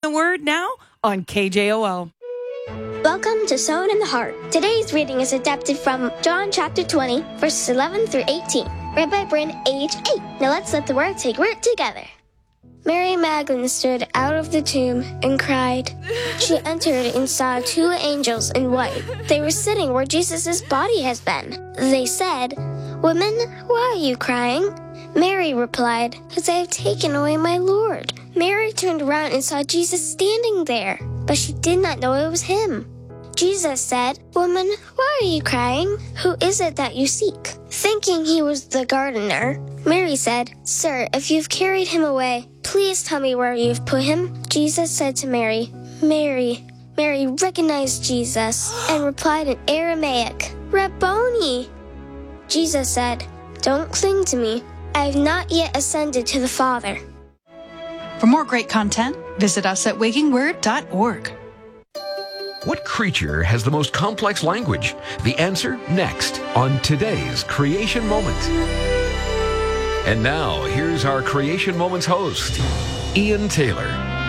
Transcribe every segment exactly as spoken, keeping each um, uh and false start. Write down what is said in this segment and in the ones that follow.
the Word now on K J O L. Welcome to Sown in the Heart. Today's reading is adapted from John chapter twenty, verses eleven through eighteen, read by Bryn, age eight. Now let's let the Word take root together. Mary Magdalene stood out of the tomb and cried. She entered and saw two angels in white. They were sitting where Jesus' body has been. They said, "Woman, why are you crying?" Mary replied, "Because I have taken away my Lord." Mary turned around and saw Jesus standing there, but she did not know it was him. Jesus said, "Woman, why are you crying? Who is it that you seek?" Thinking he was the gardener, Mary said, "Sir, if you've carried him away, please tell me where you've put him." Jesus said to Mary, "Mary." Mary recognized Jesus and replied in Aramaic, "Rabboni." Jesus said, "Don't cling to me. I have not yet ascended to the Father." For more great content, visit us at waking word dot org. What creature has the most complex language? The answer next on today's Creation Moment. And now, here's our Creation Moments host, Ian Taylor.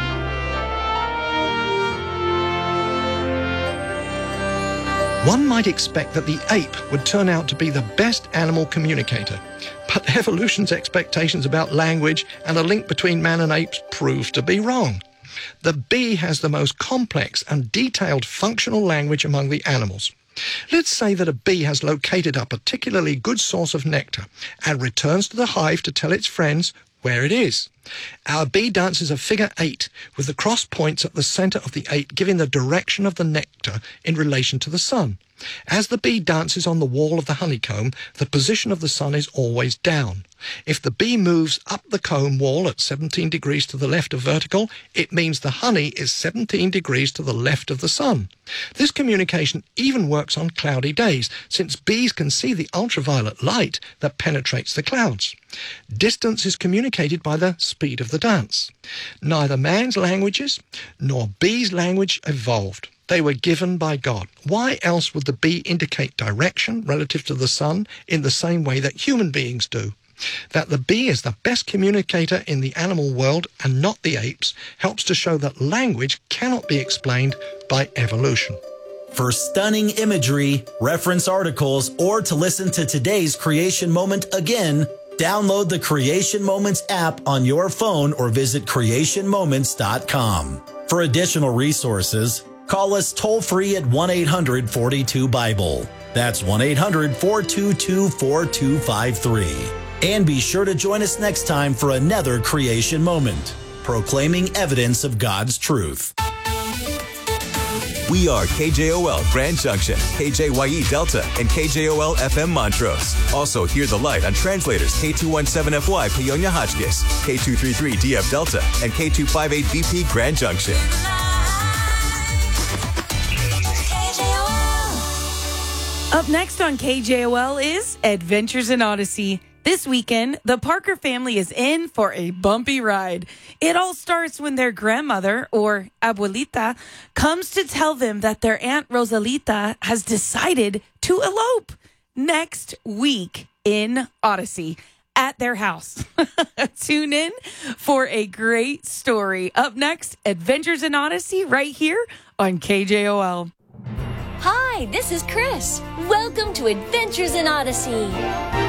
One might expect that the ape would turn out to be the best animal communicator, but evolution's expectations about language and a link between man and apes prove to be wrong. The bee has the most complex and detailed functional language among the animals. Let's say that a bee has located a particularly good source of nectar and returns to the hive to tell its friends where it is. Our bee dances a figure eight with the cross points at the center of the eight giving the direction of the nectar in relation to the sun. As the bee dances on the wall of the honeycomb, the position of the sun is always down. If the bee moves up the comb wall at seventeen degrees to the left of vertical, it means the honey is seventeen degrees to the left of the sun. This communication even works on cloudy days, since bees can see the ultraviolet light that penetrates the clouds. Distance is communicated by the speed of the dance. Neither man's languages nor bees' language evolved. They were given by God. Why else would the bee indicate direction relative to the sun in the same way that human beings do? That the bee is the best communicator in the animal world and not the apes helps to show that language cannot be explained by evolution. For stunning imagery, reference articles, or to listen to today's Creation Moment again, download the Creation Moments app on your phone or visit creation moments dot com. For additional resources, call us toll-free at one eight hundred forty-two Bible. That's one eight hundred four two two four two five three. And be sure to join us next time for another Creation Moment, proclaiming evidence of God's truth. We are K J O L Grand Junction, K J Y E Delta, and K J O L F M Montrose. Also, hear the light on translators K two one seven F Y Paonia Hotchkiss, K two three three D F Delta, and K two five eight B P Grand Junction. Up next on K J O L is Adventures in Odyssey. This weekend, the Parker family is in for a bumpy ride. It all starts when their grandmother, or abuelita, comes to tell them that their Aunt Rosalita has decided to elope next week in Odyssey at their house. Tune in for a great story. Up next, Adventures in Odyssey right here on K J O L. Hi, this is Chris. Welcome to Adventures in Odyssey.